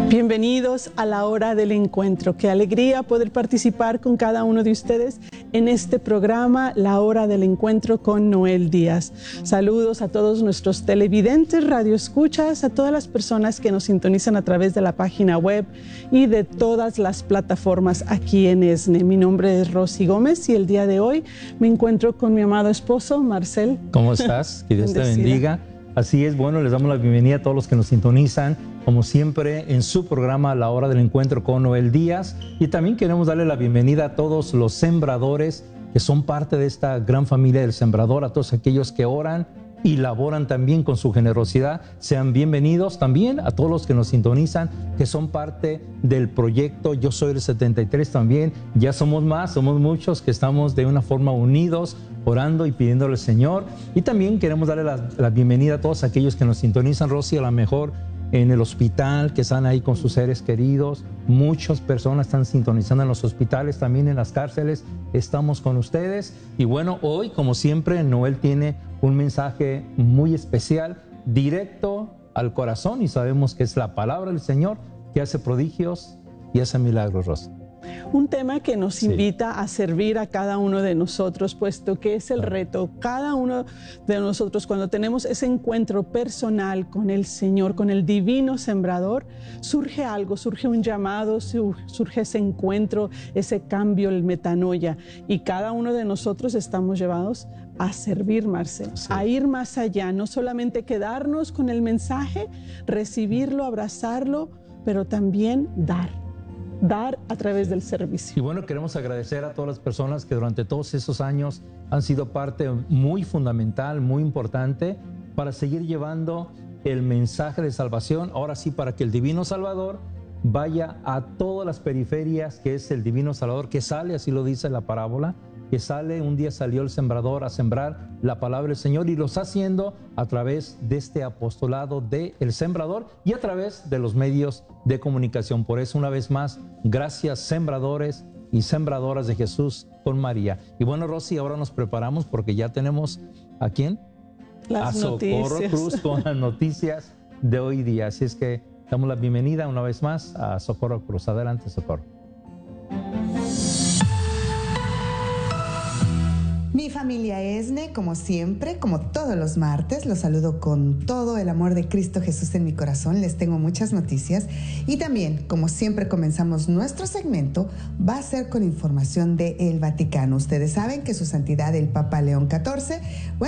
Bienvenidos a la hora del encuentro. Qué alegría poder participar con cada uno de ustedes en este programa, La Hora del Encuentro con Noel Díaz. Saludos a todos nuestros televidentes, radioescuchas, a todas las personas que nos sintonizan a través de la página web y de todas las plataformas aquí en ESNE. Mi nombre es Rosy Gómez y el día de hoy me encuentro con mi amado esposo, Marcel. ¿Cómo estás? Que Dios te bendiga. Así es, bueno, les damos la bienvenida a todos los que nos sintonizan, como siempre, en su programa La Hora del Encuentro con Noel Díaz. Y también queremos darle la bienvenida a todos los sembradores que son parte de esta gran familia del sembrador, a todos aquellos que oran y laboran también con su generosidad. Sean bienvenidos también a todos los que nos sintonizan, que son parte del proyecto Yo Soy el 73 también. Ya somos más, somos muchos que estamos de una forma unidos, orando y pidiéndole al Señor. Y también queremos darle la bienvenida a todos aquellos que nos sintonizan, Rosy, a lo mejor en el hospital, que están ahí con sus seres queridos. Muchas personas están sintonizando en los hospitales, también en las cárceles. Estamos con ustedes. Y bueno, hoy, como siempre, Noel tiene un mensaje muy especial, directo al corazón, y sabemos que es la palabra del Señor que hace prodigios y hace milagros, Rosy. Un tema que nos invita a servir a cada uno de nosotros, puesto que es el reto. Cada uno de nosotros, cuando tenemos ese encuentro personal con el Señor, con el divino sembrador, surge algo, surge un llamado, surge ese encuentro, ese cambio, el metanoia. Y cada uno de nosotros estamos llevados a servir, Marcel, a ir más allá, no solamente quedarnos con el mensaje, recibirlo, abrazarlo, pero también dar a través del servicio. Y bueno, queremos agradecer a todas las personas que durante todos esos años han sido parte muy fundamental, muy importante para seguir llevando el mensaje de salvación, ahora sí, para que el Divino Salvador vaya a todas las periferias, que es el Divino Salvador que sale, así lo dice la parábola, que sale, un día salió el sembrador a sembrar la palabra del Señor, y lo está haciendo a través de este apostolado del sembrador y a través de los medios de comunicación. Por eso, una vez más, gracias, sembradores y sembradoras de Jesús con María. Y bueno, Rosy, ahora nos preparamos porque ya tenemos ¿a quién? Las a Socorro noticias. Cruz con las noticias de hoy día. Así es que damos la bienvenida una vez más a Socorro Cruz. Adelante, Socorro. Mi familia ESNE, como siempre, como todos los martes, los saludo con todo el amor de Cristo Jesús en mi corazón. Les tengo muchas noticias y también, como siempre, comenzamos nuestro segmento, va a ser con información del Vaticano. Ustedes saben que su santidad el Papa León XIV,